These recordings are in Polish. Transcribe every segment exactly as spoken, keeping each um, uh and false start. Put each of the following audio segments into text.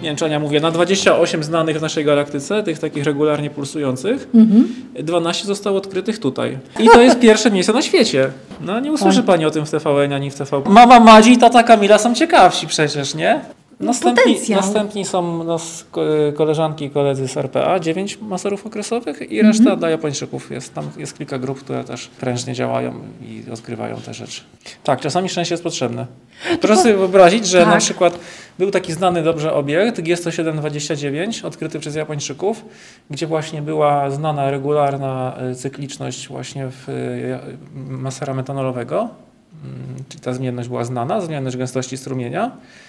nie wiem czy Ania mówię, na dwadzieścia osiem znanych w naszej galaktyce, tych takich regularnie pulsujących, mhm. dwanaście zostało odkrytych tutaj. I to jest pierwsze miejsce na świecie. No nie usłyszy tak. Pani o tym w T V N ani w T V P. Mama Madzi i tata Kamila są ciekawsi przecież, nie? Następni, następni są nas koleżanki i koledzy z R P A, dziewięć maserów okresowych i reszta mm-hmm. dla Japończyków. Jest, tam jest kilka grup, które też prężnie działają i odkrywają te rzeczy. Tak, czasami szczęście jest potrzebne. Proszę sobie wyobrazić, że tak. na przykład był taki znany dobrze obiekt G sto siedem dwadzieścia dziewięć, odkryty przez Japończyków, gdzie właśnie była znana regularna cykliczność właśnie w masera metanolowego, czyli ta zmienność była znana, zmienność gęstości strumienia,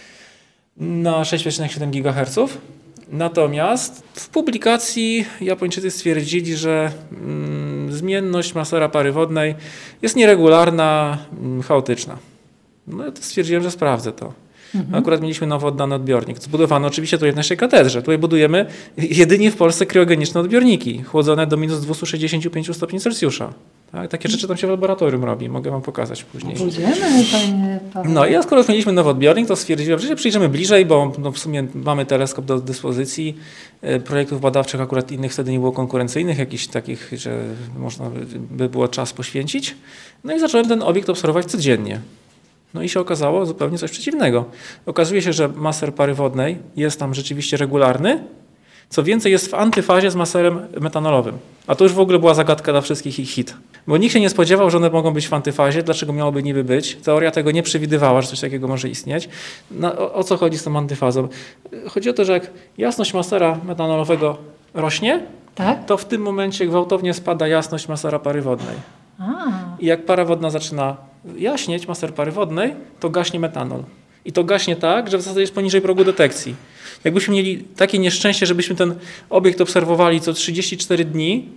na sześć przecinek siedem gigaherców. Natomiast w publikacji Japończycy stwierdzili, że mm, zmienność masera pary wodnej jest nieregularna, mm, chaotyczna. No to stwierdziłem, że sprawdzę to. Mhm. Akurat mieliśmy nowo oddany odbiornik. Zbudowano oczywiście tutaj w naszej katedrze. Tutaj budujemy jedynie w Polsce kryogeniczne odbiorniki, chłodzone do minus dwieście sześćdziesiąt pięć stopni Celsjusza. Tak, takie rzeczy tam się w laboratorium robi. Mogę wam pokazać później. Pójdziemy, panie Paweł. No i ja skoro już mieliśmy nowy odbiornik, to stwierdziłem, że się przyjrzymy bliżej, bo no w sumie mamy teleskop do dyspozycji. Projektów badawczych akurat innych wtedy nie było konkurencyjnych, jakichś takich, że można by było czas poświęcić. No i zacząłem ten obiekt obserwować codziennie. No i się okazało zupełnie coś przeciwnego. Okazuje się, że maser pary wodnej jest tam rzeczywiście regularny. Co więcej, jest w antyfazie z maserem metanolowym. A to już w ogóle była zagadka dla wszystkich ich hit. Bo nikt się nie spodziewał, że one mogą być w antyfazie. Dlaczego miałoby niby być? Teoria tego nie przewidywała, że coś takiego może istnieć. No, o, o co chodzi z tą antyfazą? Chodzi o to, że jak jasność masera metanolowego rośnie, tak? To w tym momencie gwałtownie spada jasność masera pary wodnej. A. I jak para wodna zaczyna jaśnieć, maser pary wodnej, to gaśnie metanol. I to gaśnie tak, że w zasadzie jest poniżej progu detekcji. Jakbyśmy mieli takie nieszczęście, żebyśmy ten obiekt obserwowali co trzydzieści cztery dni,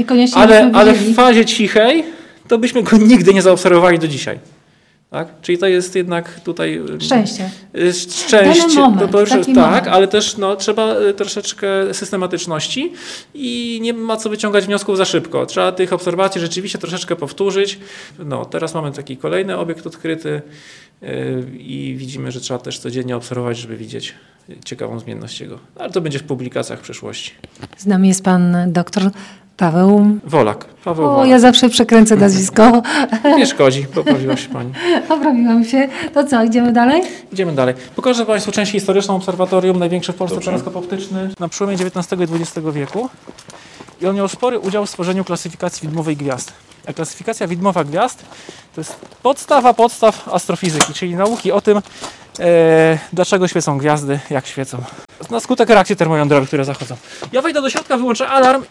ale, ale w fazie cichej, to byśmy go nigdy nie zaobserwowali do dzisiaj. Tak? Czyli to jest jednak tutaj szczęście. Szczęście. Moment, to, to już, tak, moment. ale też no, trzeba troszeczkę systematyczności i nie ma co wyciągać wniosków za szybko. Trzeba tych obserwacji rzeczywiście troszeczkę powtórzyć. No, teraz mamy taki kolejny obiekt odkryty yy, i widzimy, że trzeba też codziennie obserwować, żeby widzieć ciekawą zmienność jego. Ale to będzie w publikacjach w przyszłości. Z nami jest pan doktor Paweł Wolak. Paweł o, Wolak. Ja zawsze przekręcę nazwisko. Nie szkodzi, poprawiła się pani. Poprawiłam się. To co, idziemy dalej? Idziemy dalej. Pokażę państwu część historyczną obserwatorium, największe w Polsce Dobrze. teleskop optyczny na przełomie dziewiętnastego i dwudziestego wieku. I on miał spory udział w stworzeniu klasyfikacji widmowej gwiazd. A klasyfikacja widmowa gwiazd to jest podstawa podstaw astrofizyki, czyli nauki o tym, e, dlaczego świecą gwiazdy, jak świecą. Na skutek reakcji termojądrowych, które zachodzą. Ja wejdę do środka, wyłączę alarm.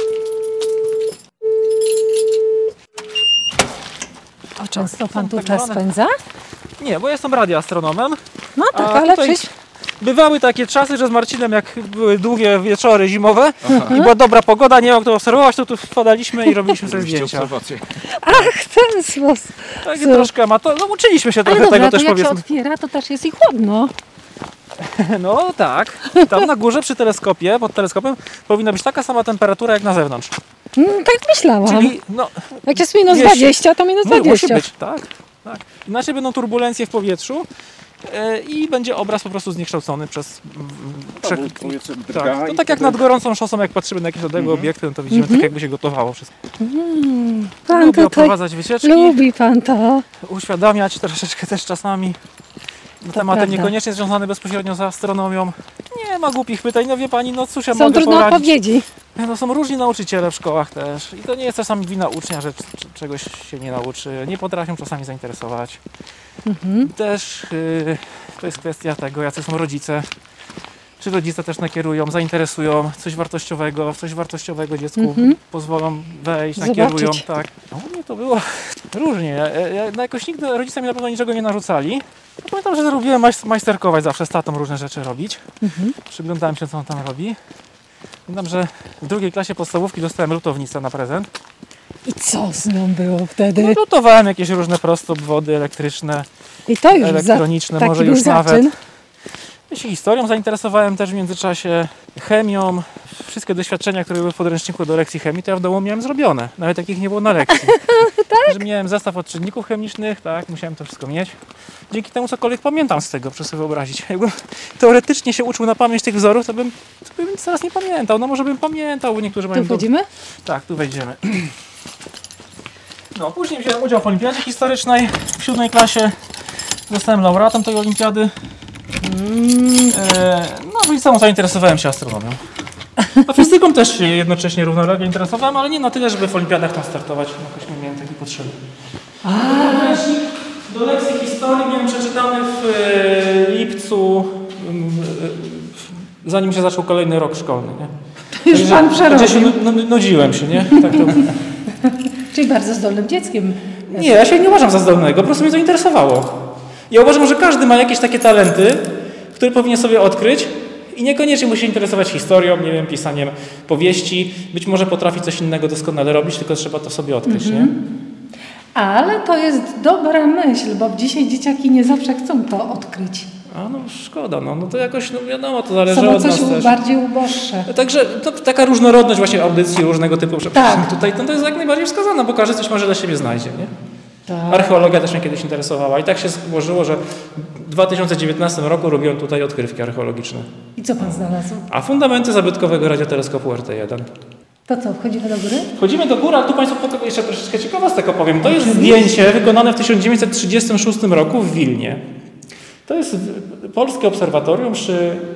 A często pan tu czas spędza? Nie, bo jestem radioastronomem. No tak, ale przecież... Bywały takie czasy, że z Marcinem, jak były długie wieczory zimowe Aha. i była dobra pogoda, nie miał kto obserwować, to tu wpadaliśmy i robiliśmy sobie zdjęcia. Ach, ten sposób. Takie troszkę amator... No uczyliśmy się ale trochę dobra, tego to też jak powiedzmy. się otwiera, to też jest i chłodno. No tak. Tam na górze przy teleskopie, pod teleskopem powinna być taka sama temperatura jak na zewnątrz. No, tak myślałam. Czyli, no, jak jest minus dwadzieścia, to minus dwadzieścia. Musi być, tak, tak. Inaczej będą turbulencje w powietrzu. I będzie obraz po prostu zniekształcony przez... Prze... Tak. To tak jak nad gorącą szosą, jak patrzymy na jakieś odległe mm-hmm. obiekty, no to widzimy mm-hmm. tak jakby się gotowało wszystko. Mm. Pan lubi oprowadzać wycieczki. Lubi pan to. Uświadamiać troszeczkę też czasami. To tematy prawda. Niekoniecznie związane bezpośrednio z astronomią. Nie ma głupich pytań, no wie pani, no cóż ja są mogę trudne poradzić. odpowiedzi. No, są różni nauczyciele w szkołach też. I to nie jest czasami wina ucznia, że czegoś się nie nauczy. Nie potrafią czasami zainteresować. Mhm. Też yy, to jest kwestia tego, jacy są rodzice. Czy rodzice też nakierują, zainteresują coś wartościowego, w coś wartościowego dziecku mhm. pozwolą wejść, Zobaczyć. nakierują. Tak. No, u mnie to było różnie. Ja, ja, no jakoś nigdy rodzice mi na pewno niczego nie narzucali. Pamiętam, że lubiłem majsterkować zawsze z tatą różne rzeczy robić. Mhm. Przyglądałem się, co on tam robi. Pamiętam, że w drugiej klasie podstawówki dostałem lutownicę na prezent. I co z nią było wtedy? No, lutowałem jakieś różne prostobwody elektryczne, I to już elektroniczne, za, może już nawet. Ja się historią zainteresowałem też w międzyczasie, chemią. Wszystkie doświadczenia, które były w podręczniku do lekcji chemii, to ja w domu miałem zrobione. Nawet takich nie było na lekcji. Tak? Że miałem zestaw odczynników chemicznych, tak, musiałem to wszystko mieć. Dzięki temu cokolwiek pamiętam z tego, proszę sobie wyobrazić. Jakbym teoretycznie się uczył na pamięć tych wzorów, to bym, to bym teraz nie pamiętał. No może bym pamiętał, bo niektórzy mają... Tu wchodzimy? Do... Tak, tu wejdziemy. No, później wziąłem udział w olimpiadzie historycznej. W siódmej klasie zostałem laureatem tej olimpiady. Mm. E, no i sam zainteresowałem się astronomią. A fizyką też się jednocześnie równolegle interesowałem, ale nie na tyle, żeby w olimpiadach tam startować. Jakoś nie miałem takiej potrzeby. Do lekcji historii miałem przeczytany w e, lipcu, e, zanim się zaczął kolejny rok szkolny. Nie? Już pan przerobił. Się, no, nudziłem się, nie? Tak to... Czyli bardzo zdolnym dzieckiem. Nie, ja się nie uważam za zdolnego, po prostu mnie to interesowało. Ja uważam, że każdy ma jakieś takie talenty, które powinien sobie odkryć i niekoniecznie musi się interesować historią, nie wiem, pisaniem powieści. Być może potrafi coś innego doskonale robić, tylko trzeba to sobie odkryć, mm-hmm. nie? Ale to jest dobra myśl, bo dzisiaj dzieciaki nie zawsze chcą to odkryć. A no szkoda, no, no to jakoś, no wiadomo, to zależy Są od nas coś też. bardziej uboższe. Także to, taka różnorodność właśnie audycji różnego typu, tak. tutaj no, to jest jak najbardziej wskazana, bo każdy coś może dla siebie znajdzie, nie? Tak. Archeologia też mnie kiedyś interesowała i tak się złożyło, że w dwa tysiące dziewiętnastym roku robiłem tutaj odkrywki archeologiczne. I co pan znalazł? A fundamenty zabytkowego radioteleskopu R T jeden. To co, wchodzimy do góry? Wchodzimy do góry, ale tu Państwu jeszcze troszeczkę ciekawostek opowiem. To jest zdjęcie wykonane w tysiąc dziewięćset trzydziestym szóstym roku w Wilnie. To jest polskie obserwatorium przy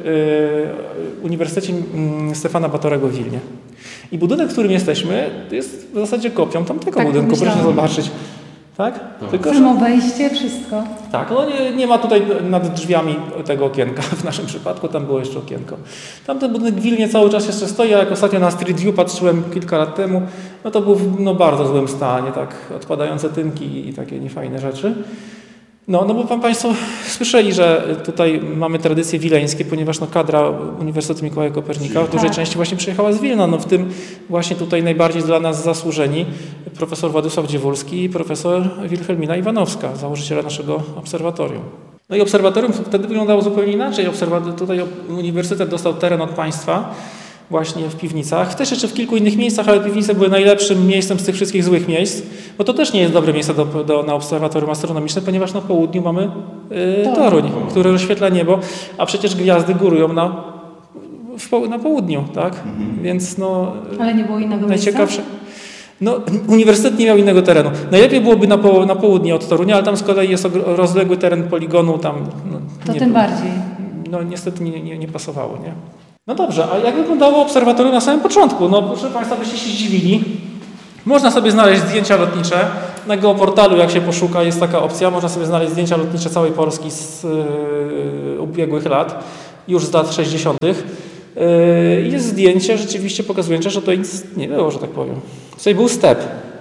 y, Uniwersytecie y, Stefana Batorego w Wilnie. I budynek, w którym jesteśmy, jest w zasadzie kopią tamtego tak, budynku. Proszę zobaczyć. Tak? No. Tylko, samo wejście, wszystko. Tak, no nie, nie ma tutaj nad drzwiami tego okienka. W naszym przypadku tam było jeszcze okienko. Tamten budynek w Wilnie cały czas jeszcze stoi, a jak ostatnio na Street View patrzyłem kilka lat temu, no to był w no, bardzo złym stanie, tak, odpadające tynki i takie niefajne rzeczy. No, no bo pan, Państwo słyszeli, że tutaj mamy tradycje wileńskie, ponieważ no, kadra Uniwersytetu Mikołaja Kopernika w dużej tak. części właśnie przyjechała z Wilna. No, w tym właśnie tutaj najbardziej dla nas zasłużeni profesor Władysław Dziewulski i profesor Wilhelmina Iwanowska, założyciela naszego obserwatorium. No i obserwatorium wtedy wyglądało zupełnie inaczej. Obserwatorium, tutaj uniwersytet dostał teren od państwa, właśnie w piwnicach. Też jeszcze w kilku innych miejscach, ale piwnice były najlepszym miejscem z tych wszystkich złych miejsc, bo to też nie jest dobre miejsce do, do, na obserwatorium astronomiczne, ponieważ na południu mamy yy, Toruń, który rozświetla niebo, a przecież gwiazdy górują na, w, na południu, tak? Mhm. Więc no... Ale nie było innego najciekawsze... miejsca? No, uniwersytet nie miał innego terenu. Najlepiej byłoby na, po, na południe od Torunia, ale tam z kolei jest rozległy teren poligonu, tam... No, to tym było. bardziej. No niestety nie, nie, nie pasowało, nie? No dobrze, a jak wyglądało obserwatorium na samym początku? No proszę Państwa, byście się zdziwili. Można sobie znaleźć zdjęcia lotnicze. Na geoportalu, jak się poszuka, jest taka opcja. Można sobie znaleźć zdjęcia lotnicze całej Polski z yy, ubiegłych lat, już z lat sześćdziesiątych. Yy, jest zdjęcie rzeczywiście pokazujące, że to nic nie było, że tak powiem. Tutaj był step.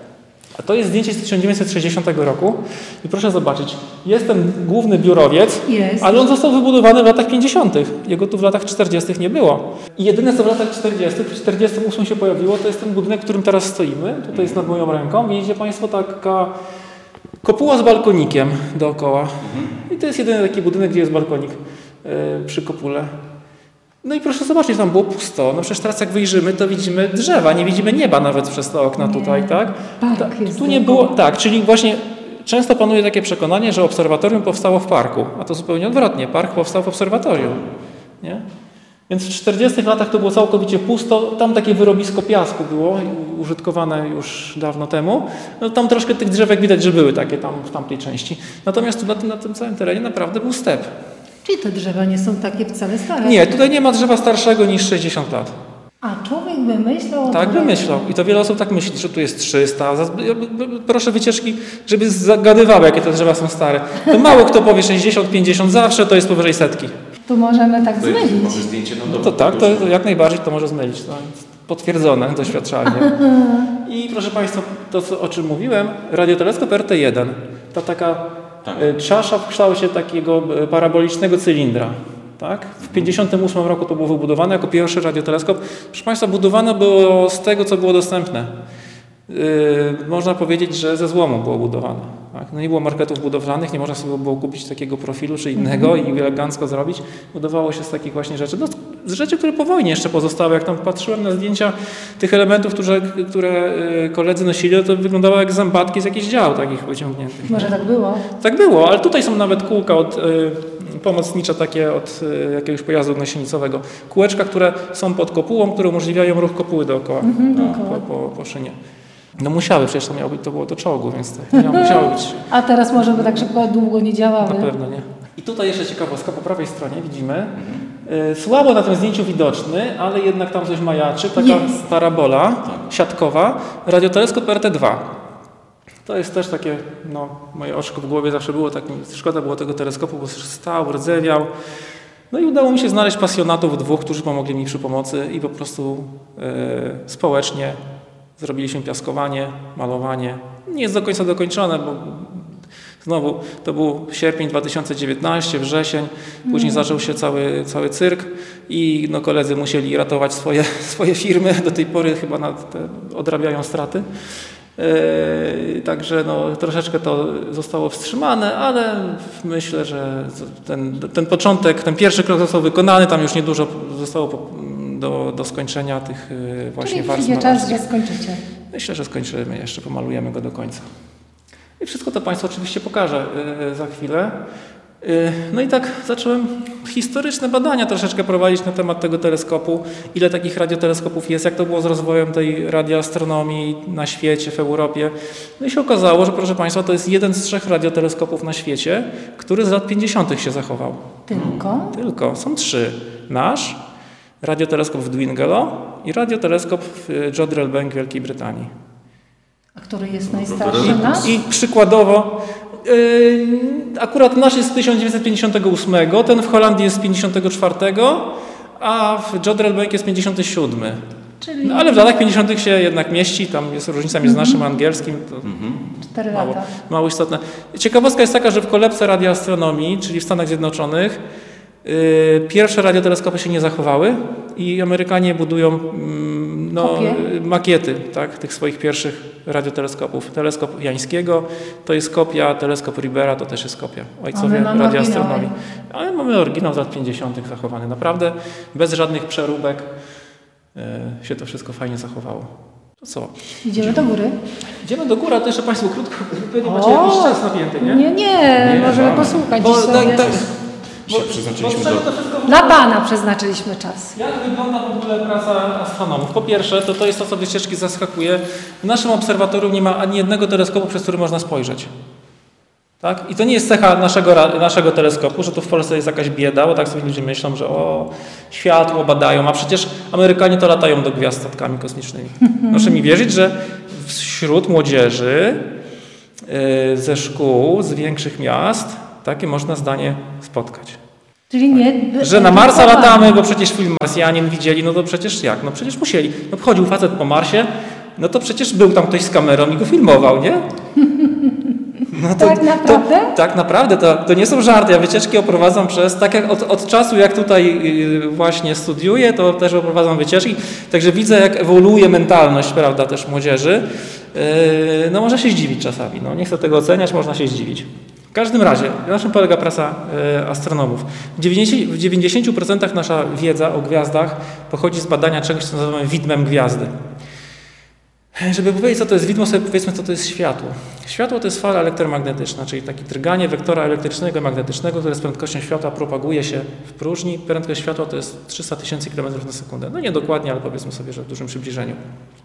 A to jest zdjęcie z tysiąc dziewięćset sześćdziesiątego roku i proszę zobaczyć, jest ten główny biurowiec, jest. Ale on został wybudowany w latach pięćdziesiątych. Jego tu w latach czterdziestych nie było. I jedyne co w latach czterdziestych, w czterdziestym ósmym się pojawiło, to jest ten budynek, w którym teraz stoimy. Tutaj jest nad moją ręką. Widzicie Państwo taka kopuła z balkonikiem dookoła. I to jest jedyny taki budynek, gdzie jest balkonik yy, przy kopule. No i proszę zobaczyć, tam było pusto. No przecież teraz jak wyjrzymy, to widzimy drzewa, nie widzimy nieba nawet przez te okna nie. tutaj, tak? Park jest tu nie było, tak, czyli właśnie często panuje takie przekonanie, że obserwatorium powstało w parku, a to zupełnie odwrotnie. Park powstał w obserwatorium, nie? Więc w czterdziestych latach to było całkowicie pusto. Tam takie wyrobisko piasku było, użytkowane już dawno temu. No tam troszkę tych drzewek widać, że były takie tam w tamtej części. Natomiast tu na tym, na tym całym terenie naprawdę był step. Czyli te drzewa nie są takie wcale stare? Nie, tutaj nie ma drzewa starszego niż sześćdziesiąt lat. A człowiek by myślał... Tak by myślał. I to wiele osób tak myśli, że tu jest trzysta. Proszę wycieczki, żeby zagadywały, jakie te drzewa są stare. To mało kto powie sześćdziesiąt, pięćdziesiąt, zawsze to jest powyżej setki. Tu możemy tak to zmylić. Jest, może zdjęcie no to tak, to, to jak najbardziej to może zmylić. To potwierdzone doświadczalnie. I proszę Państwa, to co, o czym mówiłem, radioteleskop R T jeden. Ta taka tak. czasza w kształcie takiego parabolicznego cylindra. Tak? W tysiąc dziewięćset pięćdziesiątym ósmym roku to było wybudowane jako pierwszy radioteleskop. Proszę Państwa, budowane było z tego, co było dostępne. Yy, można powiedzieć, że ze złomu było budowane. Tak? No nie było marketów budowlanych, nie można sobie było kupić takiego profilu czy innego mm-hmm. i elegancko zrobić. Budowało się z takich właśnie rzeczy. No, z rzeczy, które po wojnie jeszcze pozostały. Jak tam patrzyłem na zdjęcia tych elementów, które, które koledzy nosili, to wyglądało jak zębatki z jakichś dział takich wyciągniętych. Może tak było? Tak było, ale tutaj są nawet kółka od, y, pomocnicze takie od y, jakiegoś pojazdu gąsienicowego. Kółeczka, które są pod kopułą, które umożliwiają ruch kopuły dookoła, mm-hmm, no, dookoła. Po, po, po szynie. No musiały, przecież to miało być, to było do czołgu, więc to nie musiało być. A teraz może by tak szybko, długo nie działały? Na pewno nie. I tutaj jeszcze ciekawostka, po prawej stronie widzimy, y, słabo na tym zdjęciu widoczny, ale jednak tam coś majaczy, taka Jest. parabola siatkowa, radioteleskop R T dwa. To jest też takie, no moje oczko w głowie zawsze było, tak szkoda było tego teleskopu, bo stał, rdzewiał. No i udało mi się znaleźć pasjonatów dwóch, którzy pomogli mi przy pomocy i po prostu y, społecznie zrobiliśmy piaskowanie, malowanie. Nie jest do końca dokończone, bo znowu to był sierpień dwa tysiące dziewiętnasty, wrzesień, później mm. zaczął się cały, cały cyrk i no, koledzy musieli ratować swoje, swoje firmy. Do tej pory chyba nad te odrabiają straty. Yy, także no, troszeczkę to zostało wstrzymane, ale myślę, że ten, ten początek, ten pierwszy krok został wykonany, tam już niedużo zostało po, do, do skończenia tych yy, właśnie warstw. Czyli przyjdzie czas, że skończycie. Myślę, że skończymy jeszcze, pomalujemy go do końca. I wszystko to Państwu oczywiście pokażę yy, za chwilę. No i tak zacząłem historyczne badania troszeczkę prowadzić na temat tego teleskopu, ile takich radioteleskopów jest, jak to było z rozwojem tej radioastronomii na świecie, w Europie. No i się okazało, że proszę Państwa, to jest jeden z trzech radioteleskopów na świecie, który z lat pięćdziesiątych się zachował. Tylko? Tylko. Są trzy. Nasz, radioteleskop w Dwingelo i radioteleskop w Jodrell Bank w Wielkiej Brytanii. A który jest najstarszy nasz? I przykładowo Yy, akurat nasz jest z tysiąc dziewięćset pięćdziesiątego ósmego, ten w Holandii jest z pięćdziesiątego czwartego, a w Jodrell Bank jest pięćdziesiąty siódmy. Czyli... No, ale w latach pięćdziesiątych się jednak mieści, tam jest różnica między naszym a angielskim. To Cztery mało, lata. mało istotne. Ciekawostka jest taka, że w kolebce radioastronomii, czyli w Stanach Zjednoczonych, yy, pierwsze radioteleskopy się nie zachowały i Amerykanie budują yy, no, makiety tak, tych swoich pierwszych radioteleskopów. Teleskop Jańskiego to jest kopia, teleskop Ribera to też jest kopia. Ojcowie radioastronomii. Ale mamy oryginał z lat pięćdziesiątych zachowany. Naprawdę bez żadnych przeróbek yy, się to wszystko fajnie zachowało. To co? Idziemy do góry? Idziemy do góry, a to jeszcze Państwo krótko, nie macie jakiś czas napięty, nie? Nie, nie, nie możemy posłuchać bo, dziś tak, sobie. tak, Bo, przeznaczyliśmy do... Dla Pana przeznaczyliśmy czas. Jak wygląda w ogóle praca astronomów? Po pierwsze, to to jest to, co wycieczki zaskakuje. W naszym obserwatorium nie ma ani jednego teleskopu, przez który można spojrzeć. Tak? I to nie jest cecha naszego, naszego teleskopu, że tu w Polsce jest jakaś bieda, bo tak sobie ludzie myślą, że o, światło badają, a przecież Amerykanie to latają do gwiazd statkami kosmicznymi. Proszę mi wierzyć, że wśród młodzieży yy, ze szkół, z większych miast, takie można zdanie spotkać. Czyli nie... Że na Marsa latamy, bo przecież film Marsjanin widzieli, no to przecież jak? No przecież musieli. No chodził facet po Marsie, no to przecież był tam ktoś z kamerą i go filmował, nie? No to, tak naprawdę? To, tak naprawdę, to, to nie są żarty. Ja wycieczki oprowadzam przez, tak jak od, od czasu, jak tutaj właśnie studiuję, to też oprowadzam wycieczki, także widzę, jak ewoluuje mentalność, prawda, też młodzieży. Yy, no można się zdziwić czasami, no nie chcę tego oceniać, można się zdziwić. W każdym razie, na czym polega praca y, astronomów? W dziewięćdziesięciu procentach nasza wiedza o gwiazdach pochodzi z badania czegoś, co nazywamy widmem gwiazdy. Żeby powiedzieć, co to jest widmo, sobie powiedzmy, co to jest światło. Światło to jest fala elektromagnetyczna, czyli takie drganie wektora elektrycznego i magnetycznego, które z prędkością światła propaguje się w próżni. Prędkość światła to jest trzysta tysięcy kilometrów na sekundę. No nie dokładnie, ale powiedzmy sobie, że w dużym przybliżeniu.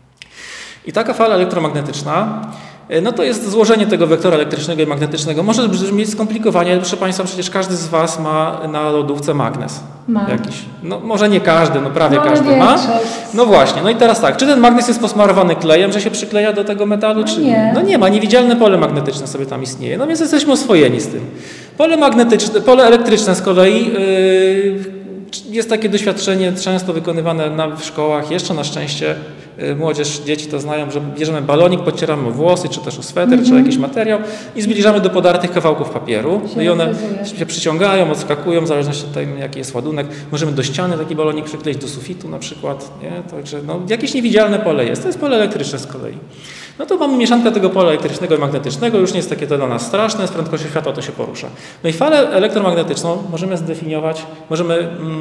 I taka fala elektromagnetyczna, no to jest złożenie tego wektora elektrycznego i magnetycznego. Może brzmieć skomplikowanie, ale proszę Państwa, przecież każdy z Was ma na lodówce magnes. Ma. Jakiś. No może nie każdy, no prawie no, każdy nie, ma. Cześć. No właśnie, no i teraz tak, czy ten magnes jest posmarowany klejem, że się przykleja do tego metalu, no czy nie? No nie ma, niewidzialne pole magnetyczne sobie tam istnieje, no więc jesteśmy oswojeni z tym. Pole magnetyczne, pole elektryczne z kolei yy, jest takie doświadczenie często wykonywane na, w szkołach, jeszcze na szczęście młodzież, dzieci to znają, że bierzemy balonik, podcieramy o włosy, czy też o sweter, mm-hmm. czy jakiś materiał i zbliżamy do podartych kawałków papieru. No i one się przyciągają, odskakują, w zależności od tego, jaki jest ładunek. Możemy do ściany taki balonik przykleić, do sufitu na przykład. Nie? Także no, jakieś niewidzialne pole jest. To jest pole elektryczne z kolei. No to mamy mieszankę tego pola elektrycznego i magnetycznego, już nie jest takie to dla nas straszne, z prędkością światła to się porusza. No i falę elektromagnetyczną możemy zdefiniować, możemy,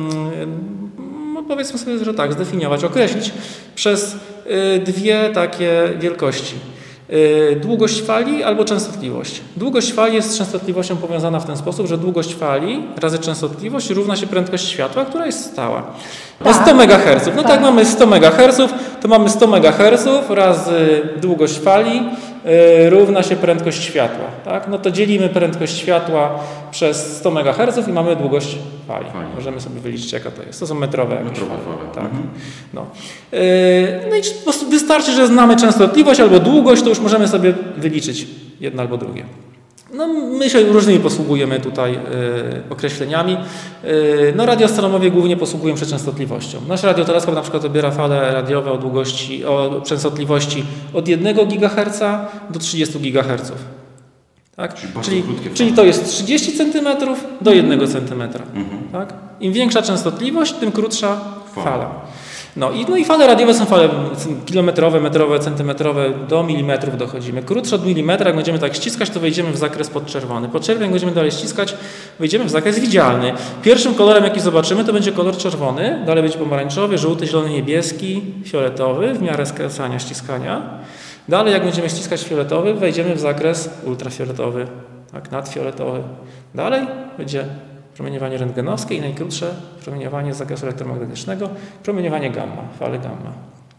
mm, powiedzmy sobie, że tak, zdefiniować, określić przez y, dwie takie wielkości. Y, długość fali albo częstotliwość. Długość fali jest z częstotliwością powiązana w ten sposób, że długość fali razy częstotliwość równa się prędkość światła, która jest stała. No sto megaherców. No tak, tak mamy sto megaherców, to mamy sto megaherców razy długość fali yy, równa się prędkość światła. Tak? No to dzielimy prędkość światła przez sto megaherców i mamy długość fali. fali. Możemy sobie wyliczyć, jaka to jest. To są metrowe jakieś metrowe fale. fale. Tak. Mhm. No. Yy, no i po prostu wystarczy, że znamy częstotliwość albo długość, to już możemy sobie wyliczyć jedno albo drugie. No, my się różnymi posługujemy tutaj y, określeniami. Y, no, radioastronomowie głównie posługują się częstotliwością. Nasz radioteleskop na przykład odbiera fale radiowe o długości, o częstotliwości od jednego gigaherca do trzydziestu gigaherców. Tak? Czyli, czyli, czyli to jest trzydzieści centymetrów do jednego centymetra. Mhm. Tak? Im większa częstotliwość, tym krótsza fala. fala. No i, no i fale radiowe są fale kilometrowe, metrowe, centymetrowe, do milimetrów dochodzimy. Krótsze od milimetra, jak będziemy tak ściskać, to wejdziemy w zakres podczerwony. Podczerwień, jak będziemy dalej ściskać, wejdziemy w zakres widzialny. Pierwszym kolorem, jaki zobaczymy, to będzie kolor czerwony, dalej będzie pomarańczowy, żółty, zielony, niebieski, fioletowy, w miarę skracania, ściskania. Dalej, jak będziemy ściskać fioletowy, wejdziemy w zakres ultrafioletowy, tak, nadfioletowy. Dalej będzie promieniowanie rentgenowskie i najkrótsze promieniowanie z zakresu elektromagnetycznego, promieniowanie gamma, fale gamma.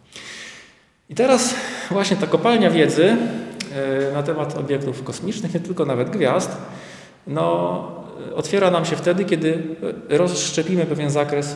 I teraz właśnie ta kopalnia wiedzy na temat obiektów kosmicznych, nie tylko nawet gwiazd, no, otwiera nam się wtedy, kiedy rozszczepimy pewien zakres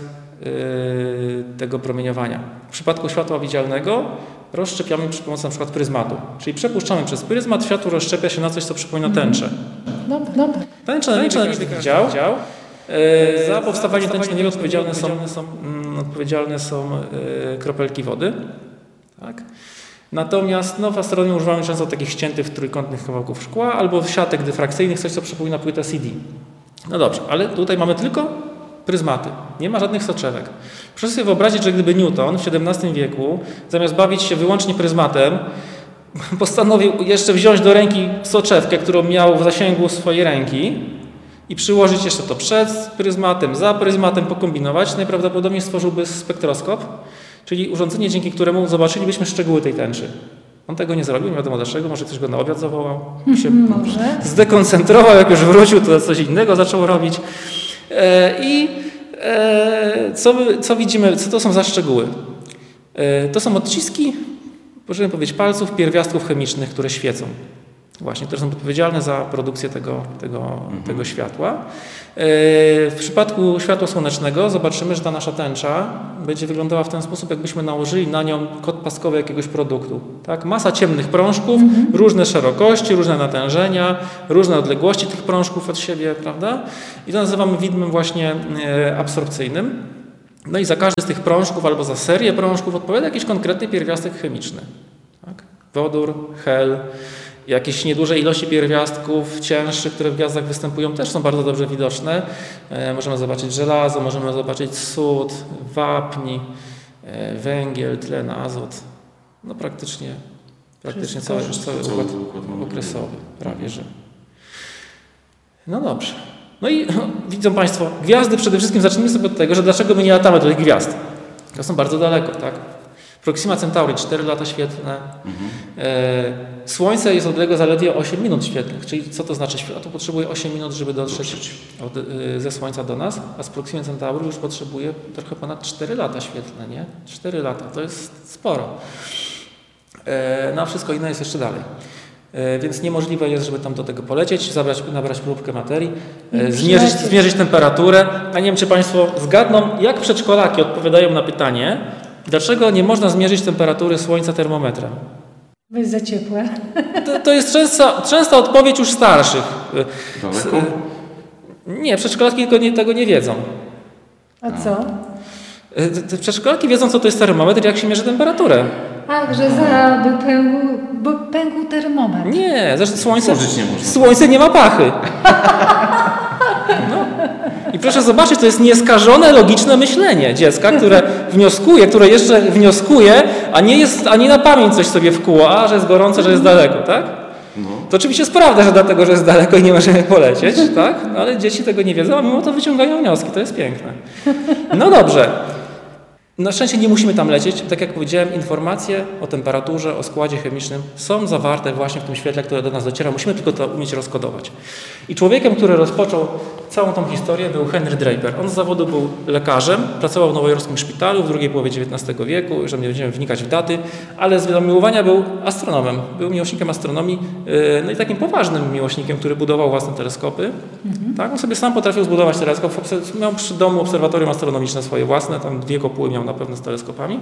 tego promieniowania. W przypadku światła widzialnego rozszczepiamy przy pomocy na przykład pryzmatu. Czyli przepuszczamy przez pryzmat, światło rozszczepia się na coś, co przypomina tęczę. Dobra, dobra. Tęcza na każdy widział. E, za powstawanie tęczy na niego odpowiedzialne są, są, mm, odpowiedzialne są e, kropelki wody. Tak? Natomiast no, w astronomii używamy często takich ściętych trójkątnych kawałków szkła albo siatek dyfrakcyjnych, coś co przypomina płytę C D. No dobrze, ale tutaj mamy tylko pryzmaty. Nie ma żadnych soczewek. Proszę sobie wyobrazić, że gdyby Newton w siedemnastym wieku zamiast bawić się wyłącznie pryzmatem, postanowił jeszcze wziąć do ręki soczewkę, którą miał w zasięgu swojej ręki i przyłożyć jeszcze to przed pryzmatem, za pryzmatem, pokombinować, najprawdopodobniej stworzyłby spektroskop, czyli urządzenie, dzięki któremu zobaczylibyśmy szczegóły tej tęczy. On tego nie zrobił, nie wiadomo dlaczego, może ktoś go na obiad zawołał, się może. zdekoncentrował, jak już wrócił, to coś innego zaczął robić. E, I e, co, co widzimy, co to są za szczegóły? E, to są odciski, możemy powiedzieć, palców pierwiastków chemicznych, które świecą. Właśnie, które są odpowiedzialne za produkcję tego, tego, mhm. tego światła. W przypadku światła słonecznego zobaczymy, że ta nasza tęcza będzie wyglądała w ten sposób, jakbyśmy nałożyli na nią kod paskowy jakiegoś produktu. Tak? Masa ciemnych prążków, mhm. różne szerokości, różne natężenia, różne odległości tych prążków od siebie, prawda? I to nazywamy widmem właśnie absorpcyjnym. No i za każdy z tych prążków albo za serię prążków odpowiada jakiś konkretny pierwiastek chemiczny. Tak? Wodór, hel, jakieś nieduże ilości pierwiastków cięższych, które w gwiazdach występują, też są bardzo dobrze widoczne. E, możemy zobaczyć żelazo, możemy zobaczyć sód, wapń, e, węgiel, tlen, azot. No praktycznie, praktycznie cały, cały układ okresowy, prawie że. No dobrze. No i no, widzą Państwo, gwiazdy przede wszystkim zacznijmy sobie od tego, że dlaczego my nie latamy do tych gwiazd. To są bardzo daleko, tak? Proxima Centauri cztery lata świetlne. Mhm. E, Słońce jest odległe zaledwie osiem minut świetlnych, czyli co to znaczy? Światło potrzebuje osiem minut, żeby dotrzeć od, e, ze Słońca do nas, a z Proxima Centauri już potrzebuje trochę ponad cztery lata świetlne, nie? cztery lata, to jest sporo. E, no a wszystko inne jest jeszcze dalej. E, więc niemożliwe jest, żeby tam do tego polecieć, zabrać, nabrać próbkę materii, e, zmierzyć, zmierzyć temperaturę. A nie wiem, czy Państwo zgadną, jak przedszkolaki odpowiadają na pytanie, dlaczego nie można zmierzyć temperatury Słońca termometrem? Bo jest za ciepłe. To, to jest częsta, częsta odpowiedź już starszych. Daleko? Nie, przedszkolaki tego nie, tego nie wiedzą. A co? Przedszkolaki wiedzą, co to jest termometr i jak się mierzy temperaturę. Ach, że za by pękł, by pękł termometr. Nie, zresztą słońce, nie można. słońce nie ma pachy. No. I proszę zobaczyć, to jest nieskażone, logiczne myślenie dziecka, które wnioskuje, które jeszcze wnioskuje, a nie, jest, a nie na pamięć coś sobie wkuła, że jest gorące, że jest daleko, tak? No. To oczywiście jest prawda, że dlatego, że jest daleko i nie możemy polecieć, tak? No, ale dzieci tego nie wiedzą, a mimo to wyciągają wnioski, to jest piękne. No dobrze. Na szczęście nie musimy tam lecieć. Tak jak powiedziałem, informacje o temperaturze, o składzie chemicznym są zawarte właśnie w tym świetle, które do nas dociera. Musimy tylko to umieć rozkodować. I człowiekiem, który rozpoczął całą tą historię, był Henry Draper. On z zawodu był lekarzem, pracował w nowojorskim szpitalu w drugiej połowie dziewiętnastego wieku, że nie będziemy wnikać w daty, ale z zamiłowania był astronomem. Był miłośnikiem astronomii, no i takim poważnym miłośnikiem, który budował własne teleskopy. Mhm. Tak? On sobie sam potrafił zbudować teleskop. Miał przy domu obserwatorium astronomiczne swoje własne, tam dwie kopuły miał na pewno z teleskopami.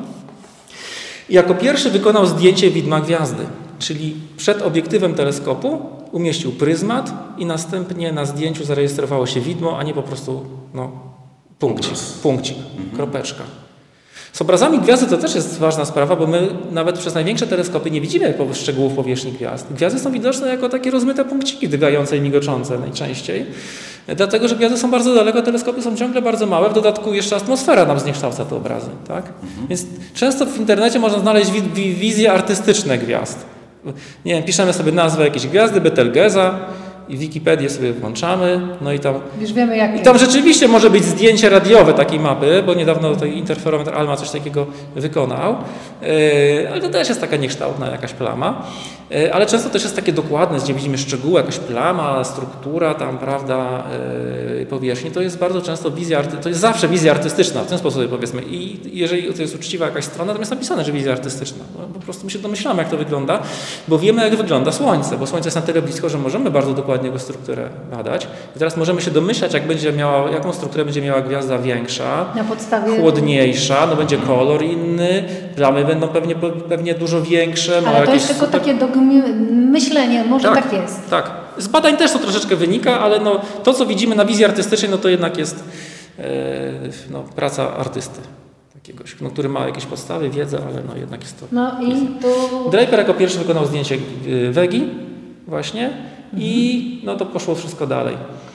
I jako pierwszy wykonał zdjęcie widma gwiazdy, czyli przed obiektywem teleskopu umieścił pryzmat i następnie na zdjęciu zarejestrowało się widmo, a nie po prostu no, punkcik, punkcik, mhm. kropeczka. Z obrazami gwiazdy to też jest ważna sprawa, bo my nawet przez największe teleskopy nie widzimy szczegółów powierzchni gwiazd. Gwiazdy są widoczne jako takie rozmyte punkciki drgające i migoczące najczęściej, dlatego że gwiazdy są bardzo daleko, teleskopy są ciągle bardzo małe, w dodatku jeszcze atmosfera nam zniekształca te obrazy. Tak? Mhm. Więc często w internecie można znaleźć wi- wi- wizje artystyczne gwiazd. Nie wiem, piszemy sobie nazwę jakiejś gwiazdy, Betelgeza, i Wikipedię sobie włączamy, no i tam, już wiemy, jak i tam rzeczywiście może być zdjęcie radiowe takiej mapy, bo niedawno tutaj interferometr ALMA coś takiego wykonał, yy, ale to też jest taka niekształtna jakaś plama, yy, ale często też jest takie dokładne, gdzie widzimy szczegóły, jakaś plama, struktura tam, prawda, yy, powierzchni, to jest bardzo często wizja, arty- to jest zawsze wizja artystyczna, w ten sposób powiedzmy, i jeżeli to jest uczciwa jakaś strona, tam jest napisane, że wizja artystyczna, no, po prostu my się domyślamy, jak to wygląda, bo wiemy, jak wygląda Słońce, bo Słońce jest na tyle blisko, że możemy bardzo dokładnie jego strukturę badać. I teraz możemy się domyślać, jak będzie miała, jaką strukturę będzie miała gwiazda większa, na podstawie... chłodniejsza, no będzie kolor inny, plamy będą pewnie, pewnie dużo większe. Ale to jest tylko super... takie dogmy... myślenie, może tak, tak jest. Tak. Z badań też to troszeczkę wynika, ale no, to, co widzimy na wizji artystycznej, no to jednak jest e, no, praca artysty. Jakiegoś, no, który ma jakieś podstawy, wiedzę, ale no, jednak jest to... No i tu... Draper jako pierwszy wykonał zdjęcie Wegi właśnie, i no to poszło wszystko dalej.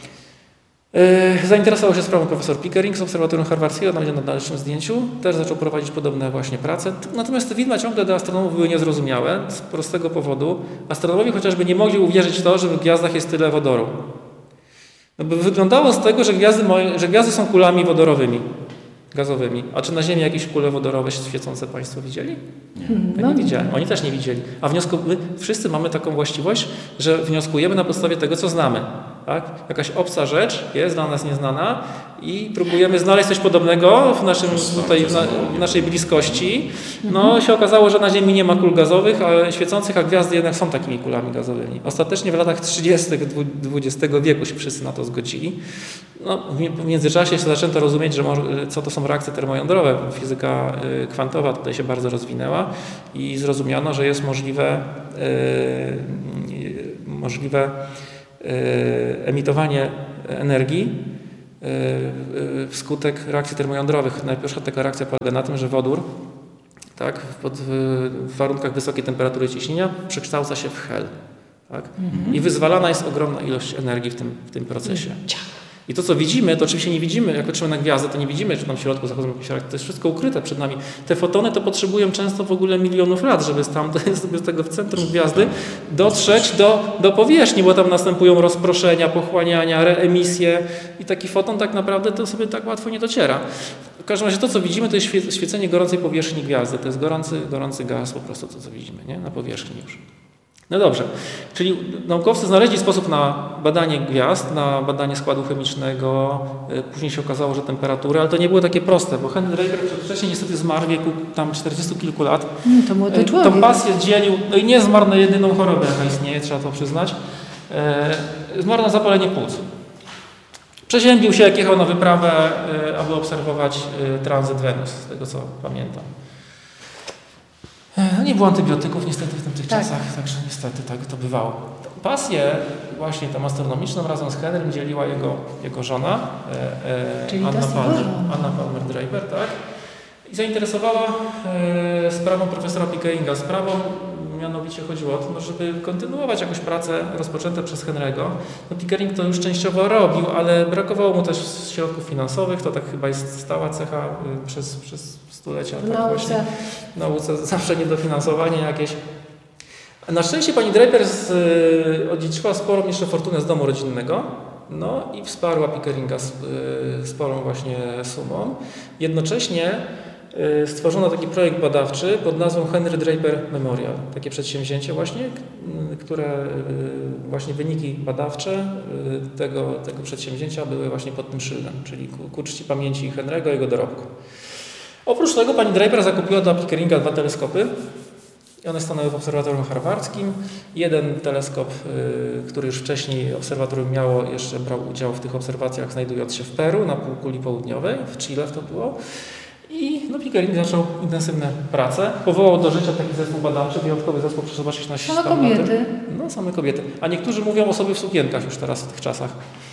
Yy, zainteresował się sprawą profesor Pickering z Obserwatorium Harvardzkiego, tam będzie na dalszym zdjęciu. Też zaczął prowadzić podobne właśnie prace. Natomiast te widma ciągle dla astronomów były niezrozumiałe z prostego powodu. Astronomowie chociażby nie mogli uwierzyć w to, że w gwiazdach jest tyle wodoru. No bo wyglądało z tego, że gwiazdy, że gwiazdy są kulami wodorowymi, gazowymi. A czy na Ziemi jakieś kule wodorowe świecące Państwo widzieli? Nie. Ja nie widziałem. Oni też nie widzieli. A wniosku, my wszyscy mamy taką właściwość, że wnioskujemy na podstawie tego, co znamy. Tak? Jakaś obca rzecz jest dla nas nieznana i próbujemy znaleźć coś podobnego w, naszym, tutaj, w, na, w naszej bliskości. No się okazało, że na Ziemi nie ma kul gazowych, a świecących, a gwiazdy jednak są takimi kulami gazowymi. Ostatecznie w latach trzydziestych dwudziestego wieku się wszyscy na to zgodzili. No, w międzyczasie się zaczęto rozumieć, że może, co to są reakcje termojądrowe. Fizyka kwantowa tutaj się bardzo rozwinęła i zrozumiano, że jest możliwe, yy, możliwe yy, emitowanie energii yy, wskutek reakcji termojądrowych. Najpierw taka reakcja polega na tym, że wodór tak, pod, w warunkach wysokiej temperatury i ciśnienia przekształca się w hel. Tak? Mhm. I wyzwalana jest ogromna ilość energii w tym, w tym procesie. I to, co widzimy, to oczywiście nie widzimy, jak patrzymy na gwiazdę, to nie widzimy, czy tam w środku zachodzą jakieś reakcje. To jest wszystko ukryte przed nami. Te fotony to potrzebują często w ogóle milionów lat, żeby z, tam, z tego w centrum gwiazdy dotrzeć do, do powierzchni, bo tam następują rozproszenia, pochłaniania, reemisje i taki foton tak naprawdę to sobie tak łatwo nie dociera. W każdym razie to, co widzimy, to jest świecenie gorącej powierzchni gwiazdy. To jest gorący, gorący gaz po prostu to, co widzimy, nie? Na powierzchni już. No dobrze, czyli naukowcy znaleźli sposób na badanie gwiazd, na badanie składu chemicznego, później się okazało, że temperatury, ale to nie było takie proste, bo Henry Draper przedwcześnie niestety zmarł w wieku tam czterdziestu kilku lat. No to młody człowiek. Tą pasję dzielił, no i nie zmarł na jedyną chorobę, jaka istnieje, trzeba to przyznać. Zmarł na zapalenie płuc. Przeziębił się, jak jechał na wyprawę, aby obserwować tranzyt Wenus, z tego co pamiętam. No nie było antybiotyków niestety w tych tak. czasach, także niestety tak to bywało. Pasję właśnie tą astronomiczną razem z Henrym dzieliła jego, jego żona, e, e, Anna, Palmer, Anna Palmer Draper, tak? I zainteresowała e, sprawą profesora Pickeringa. Sprawą mianowicie chodziło o to, żeby kontynuować jakąś pracę rozpoczęte przez Henry'ego. No, Pickering to już częściowo robił, ale brakowało mu też środków finansowych. To tak chyba jest stała cecha y, przez, przez stulecia. W tak nauce. Właśnie, w nauce zawsze niedofinansowanie jakieś. Na szczęście pani Draper z, y, odziedziczyła sporą jeszcze fortunę z domu rodzinnego. No i wsparła Pickeringa z, y, sporą właśnie sumą. Jednocześnie y, stworzono taki projekt badawczy pod nazwą Henry Draper Memorial. Takie przedsięwzięcie właśnie, y, które y, właśnie wyniki badawcze y, tego, tego przedsięwzięcia były właśnie pod tym szyldem, czyli ku, ku czci pamięci Henry'ego i jego dorobku. Oprócz tego pani Draper zakupiła dla Pickeringa dwa teleskopy. One stanęły w obserwatorium harwardzkim. Jeden teleskop, y, który już wcześniej obserwatorium miało, jeszcze brał udział w tych obserwacjach, znajdując się w Peru, na półkuli południowej, w Chile to było. I no, Pickering zaczął intensywne prace. Powołał do życia taki zespół badawczy, wyjątkowy zespół, proszę zobaczyć na Same kobiety. No, same kobiety. A niektórzy mówią o sobie w sukienkach już teraz w tych czasach.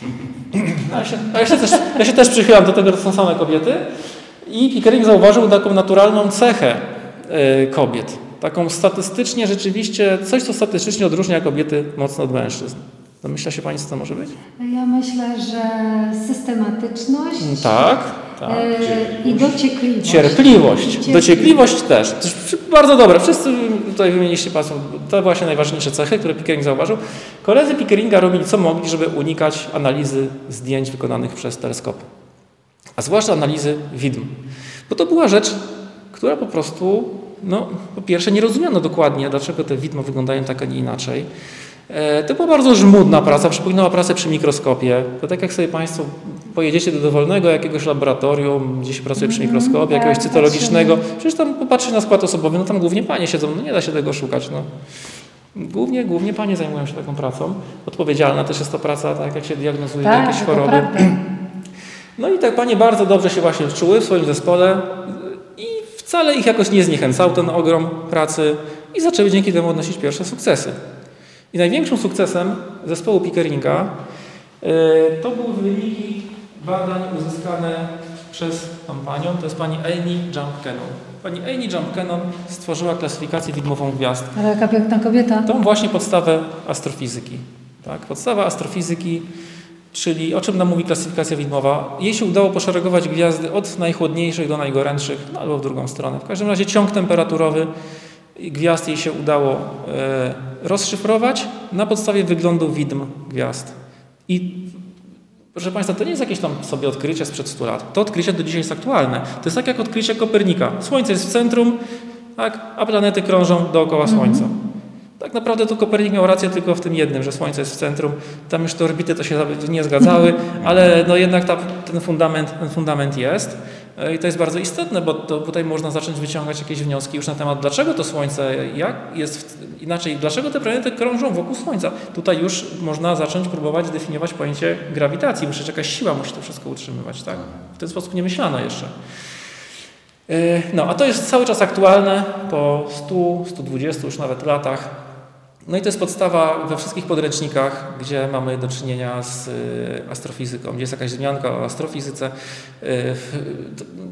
A ja się, a ja się, też, ja się też przychylam do tego, że to są same kobiety. I Pickering zauważył taką naturalną cechę y, kobiet. Taką statystycznie rzeczywiście, coś co statystycznie odróżnia kobiety mocno od mężczyzn. Domyśla się Pani, co to może być? Ja myślę, że systematyczność Tak, tak. e, i dociekliwość. Cierpliwość. Cierpliwość. Dociekliwość też. To jest bardzo dobre. Wszyscy tutaj wymieniliście Państwo, to właśnie najważniejsze cechy, które Pickering zauważył. Koledzy Pickeringa robili co mogli, żeby unikać analizy zdjęć wykonanych przez teleskopy. A zwłaszcza analizy widm. Bo to była rzecz, która po prostu, no, po pierwsze nie rozumiano dokładnie, dlaczego te widma wyglądają tak, a nie inaczej. E, to była bardzo żmudna praca, przypominała pracę przy mikroskopie. To tak jak sobie Państwo pojedziecie do dowolnego jakiegoś laboratorium, gdzie się pracuje przy mikroskopie, jakiegoś tak, cytologicznego, przecież tam popatrzcie na skład osobowy, no tam głównie panie siedzą, no nie da się tego szukać. No. Głównie, głównie panie zajmują się taką pracą. Odpowiedzialna też jest to praca, tak jak się diagnozuje tak, jakieś to choroby. prawda. No i tak panie bardzo dobrze się właśnie czuły w swoim zespole i wcale ich jakoś nie zniechęcał ten ogrom pracy i zaczęły dzięki temu odnosić pierwsze sukcesy. I największym sukcesem zespołu Pickeringa yy, to były wyniki badań uzyskane przez tą panią, to jest pani Amy Jump Cannon. Pani Amy Jump Cannon stworzyła klasyfikację widmową gwiazd. Ale jaka piękna kobieta. Tą właśnie podstawę astrofizyki. Tak? Podstawa astrofizyki, czyli o czym nam mówi klasyfikacja widmowa. Jej się udało poszeregować gwiazdy od najchłodniejszych do najgorętszych, no albo w drugą stronę. W każdym razie ciąg temperaturowy gwiazd jej się udało e, rozszyfrować na podstawie wyglądu widm gwiazd. I proszę Państwa, to nie jest jakieś tam sobie odkrycie sprzed stu lat. To odkrycie do dzisiaj jest aktualne. To jest tak jak odkrycie Kopernika. Słońce jest w centrum, tak, a planety krążą dookoła Słońca. Tak naprawdę tu Kopernik miał rację tylko w tym jednym, że Słońce jest w centrum. Tam już te orbity to się nie zgadzały, ale no jednak ta, ten, fundament, ten fundament jest. I to jest bardzo istotne, bo to tutaj można zacząć wyciągać jakieś wnioski już na temat, dlaczego to Słońce jak jest w, inaczej, dlaczego te planety krążą wokół Słońca. Tutaj już można zacząć próbować definiować pojęcie grawitacji, bo przecież jakaś siła musi to wszystko utrzymywać. Tak? W ten sposób nie myślano jeszcze. No, a to jest cały czas aktualne po stu, stu dwudziestu już nawet latach. No i to jest podstawa we wszystkich podręcznikach, gdzie mamy do czynienia z astrofizyką, gdzie jest jakaś wzmianka o astrofizyce.